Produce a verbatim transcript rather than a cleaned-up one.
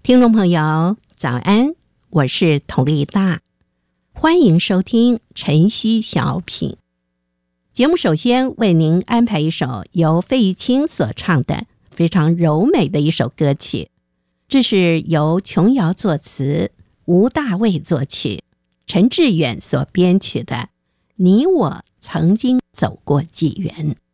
听众朋友早安，我是佟丽大，欢迎收听晨曦小品。节目首先为您安排一首由费玉清所唱的非常柔美的一首歌曲，这是由琼瑶作词，吴大卫作曲，陈志远所编曲的《你我曾经走过几缘》。